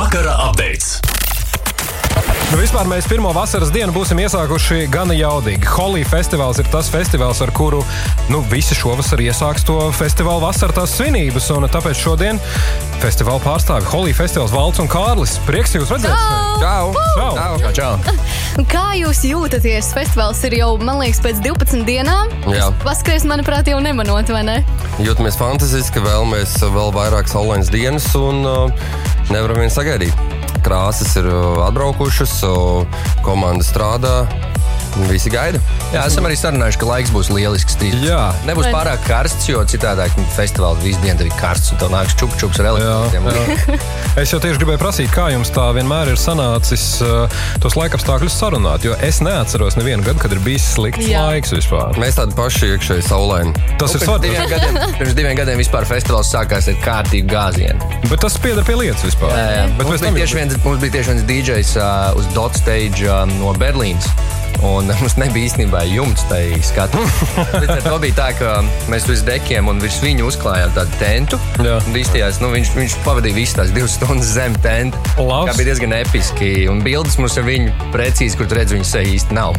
Vakara updates. Vispār mēs pirmo vasaras dienu būsim iesākuši gana jaudīgi. Holly festivāls ir tas festivāls, ar kuru visi šovasar iesāks to festivālu vasaru tās svinības, un tāpēc šodien festivāla pārstāvi Holly festivāls Valds un Kārlis. Prieks jūs redzēt! Čau! Kā jūs jūtaties? Festivāls ir jau, man liekas, pēc 12 dienām. Jā. Paskries, manuprāt, jau nemanot, vai ne? Jūtamies fantastiski, vēlamies vēl vairāk saulainas dienas un nevaram vien sagaidīt. Krāsas ir atbraukušas, komanda strādā, visi gaida. Jā, esam arī sarunājuši, ka laiks būs lielisks. Jā. Nebūs pārāk karsts, jo citādāk festivāli visu dienu tev ir karsts un tev nāks čups ar elektrikiem. Es jau tieši gribēju prasīt, kā jums tā vienmēr ir sanācis tos laikapstākļus sarunāt, jo es neatceros nevienu gadu, kad ir bijis slikts laiks vispār. Mēs tādi paši iekšēji saulaini. Tas ir svarīgi. Pirms 2 gadiem vispār festivāls sākās ar kārtīgu gāzienu. Bet tas pieder pie lietas vispār. Jā. Mums bija tieši viens DJs uz Dot Stage no Berlīnas. Un mums nebija īstenībā jumts tai skatu. Līdz ar to bija tā, ka mēs virs dekiem un virs viņu uzklājām tādu tentu. Un īstījās, viņš pavadīja visas tās 2 stundas zem tenta. Kā bija diezgan episki. Un bildes mums ar viņu precīzi, kur tu redz, viņa seja īsti nav.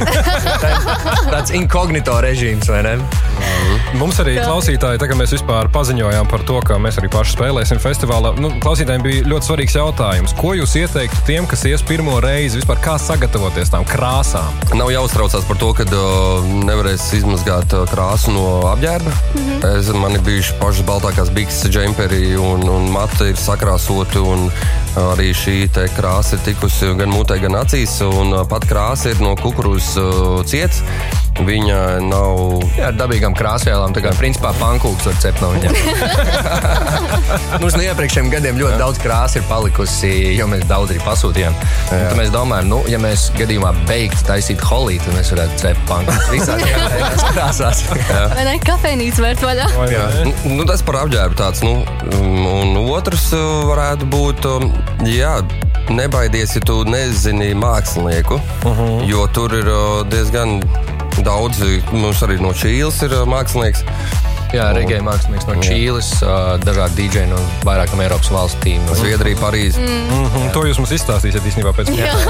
Tāds inkognito režīms, vai ne? Mums arī klausītāji, tā kā mēs vispār paziņojām par to, ka mēs arī paši spēlēsim festivālā, klausītājiem bija ļoti svarīgs jautājums. Ko jūs ieteiktu tiem, kas ies pirmo reizi, vispār kā sagatavoties tām krāsām? Nav jāuztraucās par to, ka nevarēs izmazgāt krāsu no apģērba. Man ir bijuši pašas baltākās bikses, džemperi un mata ir sakrāsoti, un arī šī te krāsa ir tikusi gan mutē, gan acīs, un pat krāsa ir no kukurūzas ciets. Viņa nav... Jā, ar dabīgām krāsvielām, tā kā principā pankūks var cept no viņiem. Mums no iepriekšējiem gadiem ļoti daudz krāsa ir palikusi, jo mēs daudz arī pasūtījām. Tad mēs domājam, ja mēs gadījumā beigtu taisīt Holly, tad mēs varētu cept pankūks visās krāsās. Vai ne? Kafejnīca vērt vaļā? Tas par apģērbu tāds, un otrs varētu būt, nebaidies, ja tu nezini mākslinieku, jo tur ir diezgan daudzi, mums arī no Čīles ir mākslinieks. Jā, reggae mākslinieks no Čīles, dažādi DJ no vairākam Eiropas valstīm. Zviedrija, Parīze. To jūs mums izstāstīsiet īstenībā pēc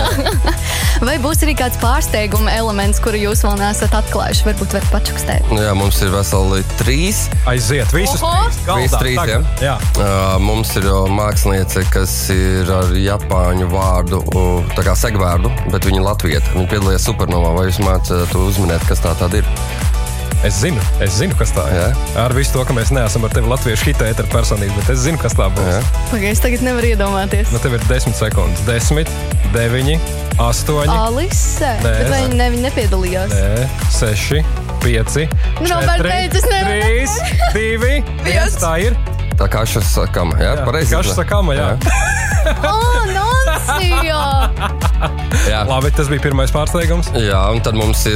Vai būs arī kāds pārsteiguma elements, kuru jūs vēl neesat atklājuši? Varbūt var pačukstēt. Jā, mums ir veseli 3. Aiziet, visus 3. Visus 3, jā. Mums ir māksliniece, kas ir ar japāņu vārdu, tā kā segvārdu, bet viņa latvieta. Viņa piedalījās Supernovā. Vai jūs mācāt uzminēt, kas tā tāda ir? Es zinu, kas tā ir. Ar visu to, ka mēs neesam ar tevi latviešu hitēta personību, bet es zinu, kas tā būs. Es tagad nevaru iedomāties. Tev ir 10 sekundes. 10, 9, 8. Alise? Bet vai viņi nepiedalījās? Nē, 6, 5, 4, 3, 2, 1. Tā ir? Tā kaša sakama, jā? Pareizi. Kaša sakama, jā. Nonsija! Labi, tas bija pirmais pārsteigums. Jā, un tad mums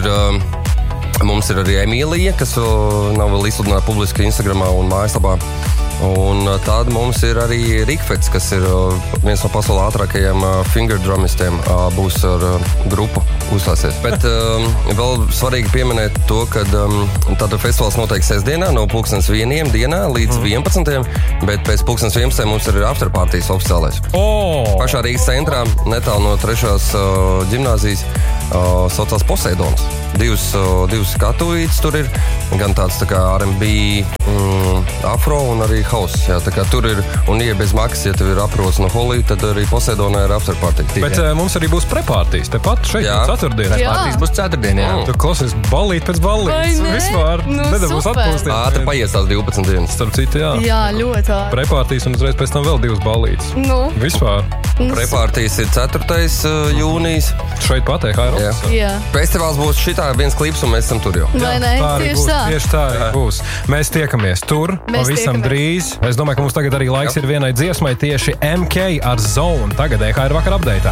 ir arī Emīlija, kas nav vēl izsludināta publiski Instagramā un mājaslapā. Un tad mums ir arī Rikfets, kas ir viens no pasaulē ātrākajiem fingerdrumistiem, būs ar grupu uzstāsies. Bet vēl svarīgi pieminēt to, ka tātad festivāls notiek sestdienā no 1:00 dienā līdz 11:00, bet pēc 1:11 mums ir afterpartijas oficiālais. Pašā Rīgas centrā, netālu no 3. ģimnāzijas, saucās Poseidons. 2 skatuvītes tur ir, gan tāds tā kā R&B, afro un arī house. Jā, tā kā tur ir, un bez maksas, ja tev ir aprots no Holly, tad arī Poseidonā ir afterpartija. Bet mums arī būs prepārtijas, tepat šeit ceturtdien. Prepārtijas būs ceturtdien, jā. Tu klausies ballīt pēc ballītes. Vispār. Nedabūs atpūstīt. Ātri paies tās 12 dienas. Starp citu, jā. Jā, ļoti ātri. Prepārtijas un uzreiz pēc tam vēl 2 ballītes. Vispār. Prepārtijas ir 4. jūnijas. Šeit patē, Jā. Festivāls būs šitā viens klips, un mēs esam tur jau. Vai ne? Tieši tā arī būs. Mēs tiekamies tur, pavisam drīz. Es domāju, ka mums tagad arī laiks ir vienai dziesmai tieši MK ar Zone. Tagad EHR vakar update.